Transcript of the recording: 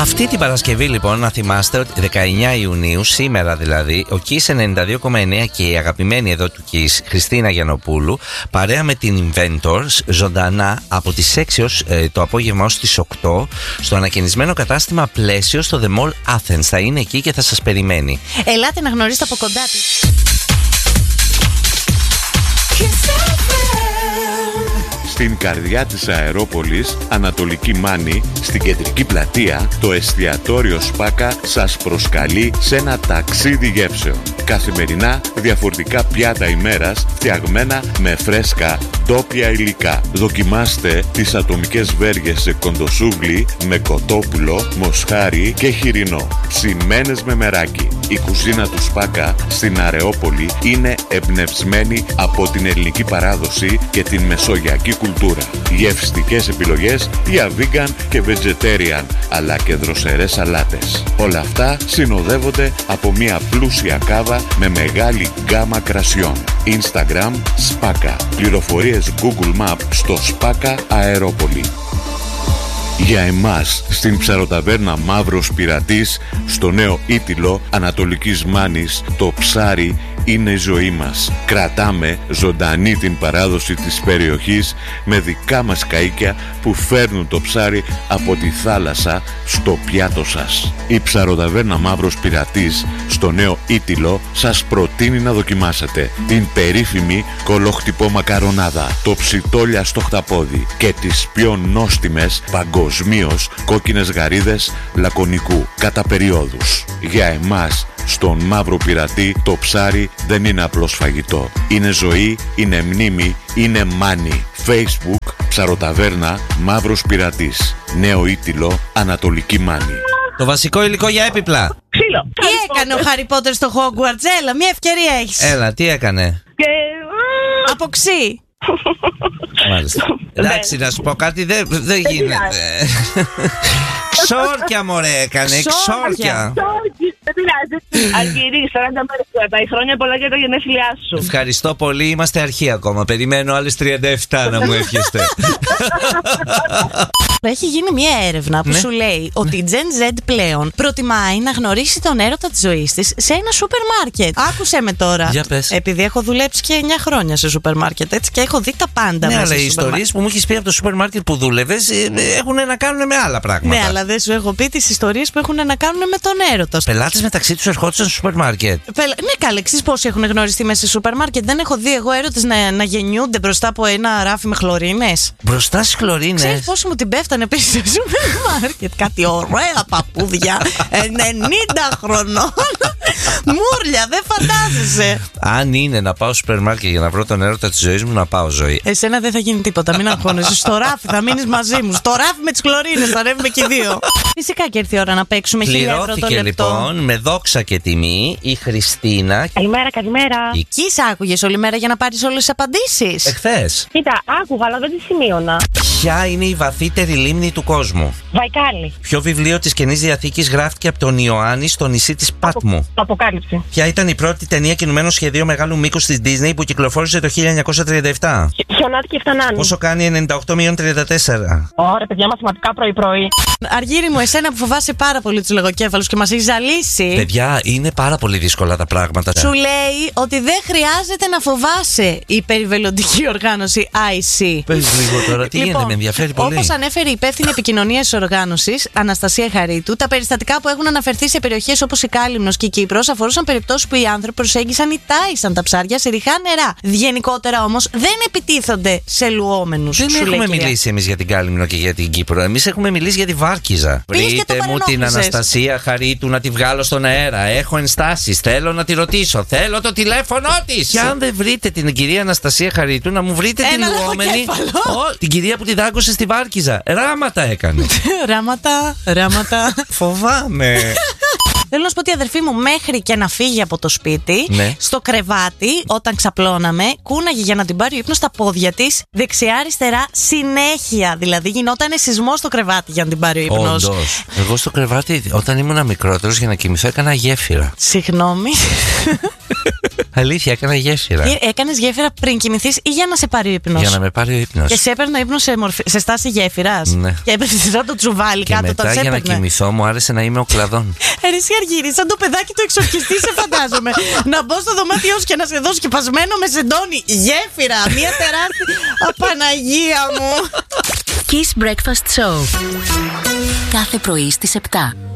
Αυτή την Παρασκευή λοιπόν να θυμάστε ότι 19 Ιουνίου, σήμερα δηλαδή, ο Kiss 92,9 και η αγαπημένη εδώ του Kiss, Χριστίνα Γιαννοπούλου, παρέα με την Inventors, ζωντανά από τις 6 ως το απόγευμα ως τις 8, στο ανακαινισμένο κατάστημα Πλαίσιο στο The Mall Athens. Θα είναι εκεί και θα σας περιμένει. Ελάτε να γνωρίσετε από κοντά της. Στην καρδιά της Αερόπολης, Ανατολική Μάνη, στην κεντρική πλατεία, το εστιατόριο Σπάκα σας προσκαλεί σε ένα ταξίδι γεύσεων. Καθημερινά διαφορετικά πιάτα ημέρας, φτιαγμένα με φρέσκα ντόπια υλικά. Δοκιμάστε τις ατομικές βέργες σε κοντοσούβλι με κοτόπουλο, μοσχάρι και χοιρινό. Ψημένες με μεράκι. Η κουζίνα του Σπάκα στην Αρεόπολη είναι εμπνευσμένη από την ελληνική παράδοση και την μεσογειακή κουλτούρα. Γευστικές επιλογές για vegan και vegetarian, αλλά και δροσερές σαλάτες. Όλα αυτά συνοδεύονται από μια πλούσια κάβα με μεγάλη γκάμα κρασιών. Instagram Σπάκα. Πληροφορίες Google Map στο Σπάκα Αερόπολη. Για εμάς, στην ψαροταβέρνα Μαύρος Πειρατής, στο νέο Ήτυλο Ανατολικής Μάνης, το ψάρι είναι η ζωή μας. Κρατάμε ζωντανή την παράδοση της περιοχής με δικά μας καΐκια που φέρνουν το ψάρι από τη θάλασσα στο πιάτο σας. Η ψαροταβέρνα Μαύρος Πειρατής, στο νέο Ήτυλο, σας προτείνει να δοκιμάσετε την περίφημη κολοχτυπό μακαρονάδα, το ψιτόλια στο χταπόδι και τις πιο νόστιμες παγκοσμίως κόκκινες γαρίδες λακωνικού κατά περιόδους. Για εμάς, στον Μαύρο Πειρατή, το ψάρι δεν είναι απλώς φαγητό. Είναι ζωή, είναι μνήμη, είναι μάνι. Facebook, ψαροταβέρνα Μαύρος Πειρατής. Νέο Ήτυλο, Ανατολική Μάνη. Το βασικό υλικό για έπιπλα. Ξύλο. Τι έκανε ο Χάρι Πότερ στο Hogwarts? Έλα, μια ευκαιρία έχεις. Έλα, τι έκανε? Από ξύ. Μάλιστα. Εντάξει, να σου πω κάτι, δεν γίνεται. Ξόρκια μωρέ έκανε, ξόρκια. Δεν πειράζει. Αργυρί, 40 μέρες κρατάει. Χρόνια πολλά για τα γενέθλιά σου. Ευχαριστώ πολύ, είμαστε αρχή ακόμα. Περιμένω άλλες 37 να μου εύχεστε. Έχει γίνει μια έρευνα που σου λέει ότι η Gen Z πλέον προτιμάει να γνωρίσει τον έρωτα της ζωής της σε ένα σούπερ μάρκετ. Άκουσέ με τώρα. Για πες. Επειδή έχω δουλέψει και 9 χρόνια σε σούπερ μάρκετ, έτσι, και έχω δει τα πάντα. Ναι, μέσα αλλά οι στο σούπερ ιστορίες που μου έχεις πει από το σούπερ μάρκετ που δούλευες έχουν να κάνουν με άλλα πράγματα. Ναι, αλλά δεν σου έχω πει τις ιστορίες που έχουν να κάνουν με τον έρωτα. Πελάτες μεταξύ τους ερχόντουσαν στο σούπερ μάρκετ. Ναι, καλά, εξής πόσοι έχουν γνωριστεί μέσα σε σούπερ μάρκετ. Δεν έχω δει εγώ έρωτες να γεννιούνται μπροστά από ένα ράφι με χλωρίνες. Μπροστά στις χλωρίνες. Ξέρεις πόσοι μου την πέφτανε πίσω στο σούπερ μάρκετ? Κάτι ωραία παππούδια 90 χρονών. Μούρλια, δεν φαντάζεσαι. Αν είναι να πάω στο σούπερ μάρκετ για να βρω τον έρωτα της ζωής μου, να πάω, ζωή. Εσένα δεν θα γίνει τίποτα, μην αγχώνεσαι. Στο ράφι θα μείνεις μαζί μου. Στο ράφι με τις χλωρίνες θα ανέβουμε και οι δύο. Φυσικά και ήρθε η ώρα να παίξουμε 1.000 ευρώ το λεπτό. Λοιπόν, με δόξα και τιμή, η Χριστίνα. Καλημέρα, καλημέρα. Η Kiss άκουγες όλη μέρα για να πάρεις όλες τις απαντήσεις? Εχθές. Κοίτα, άκουγα, αλλά δεν τη σημείωνα. Ποια είναι η βαθύτερη λίμνη του κόσμου? Βαϊκάλι. Ποιο βιβλίο της Καινής Διαθήκης γράφτηκε από τον Ιωάννη στο νησί της Πάτμου? Αποκάλυψη. Ποια ήταν η πρώτη ταινία κινουμένου σχεδίου μεγάλου μήκους της Disney που κυκλοφόρησε το 1937? Χιονάτι και φτανάνι. Πόσο κάνει 98 μείον 34? Ωραία, παιδιά, μαθηματικά πρωί-πρωί. Αργύρι μου, εσένα που φοβάσαι πάρα πολύ τους λογοκέφαλους και μας έχει ζαλίσει. Παιδιά, είναι πάρα πολύ δύσκολα τα πράγματα. Σου λέει ότι δεν χρειάζεται να φοβάσαι η περιβαλλοντική οργάνωση IC. Πες λίγο τώρα, τι γίνεται, με ενδιαφέρει πολύ. Όπως ανέφερε η υπεύθυνη επικοινωνία της οργάνωσης, Αναστασία Χαρίτου, τα περιστατικά που έχουν αναφερθεί σε περιοχές όπως η Κάλυμνος και η Κύπρος αφορούσαν περιπτώσεις που οι άνθρωποι προσέγγισαν ή τάισαν τα ψάρια σε ρηχά νερά. Γενικότερα όμως δεν επιτίθονται σε λουόμενους. Δεν έχουμε μιλήσει εμείς για την Κάλυμνο και για την Κύπρο. Εμείς έχουμε μιλήσει για τη Βάρκιζα. Βρείτε μου την Αναστασία Χαρίτου να τη βγάλω στον αέρα. Έχω ενστάσεις. Θέλω να τη ρωτήσω. Θέλω το τηλέφωνό της. Και αν δεν βρείτε την κυρία Αναστασία Χαρίτου, να μου βρείτε την λουόμενη. Την κυρία που τη δάγκωσε στη Βάρκιζα. Ράματα έκανε. Ράματα. Φοβάμαι. Θέλω να σου πω ότι η αδερφή μου μέχρι και να φύγει από το σπίτι, ναι, στο κρεβάτι, όταν ξαπλώναμε, κούναγε για να την πάρει ο ύπνος στα πόδια της, δεξιά-αριστερά, συνέχεια. Δηλαδή γινόταν σεισμό στο κρεβάτι για να την πάρει ο ύπνος. Όντως. Εγώ στο κρεβάτι, όταν ήμουν μικρότερος, για να κοιμηθώ, έκανα γέφυρα. Συγγνώμη. Αλήθεια, έκανα γέφυρα. Έκανες γέφυρα πριν κοιμηθείς ή για να σε πάρει ο ύπνος? Για να με πάρει ο ύπνος. Και σε έπαιρνε ο ύπνος σε στάση γέφυρας. Ναι. Και έπαιζε σαν το τσουβάλι Και κάτω. μετά για να κοιμηθώ μου άρεσε να είμαι ο κλαδόν. Εσύ Αργύρη, σαν το παιδάκι του εξορκιστή σε φαντάζομαι. Να μπω στο δωμάτιό σου και να σε δώσω και πασμένο με σεντόνι. Γέφυρα, μια τεράστια. Απαναγία μου. Kiss Breakfast Show. Κάθε πρωί στις 7.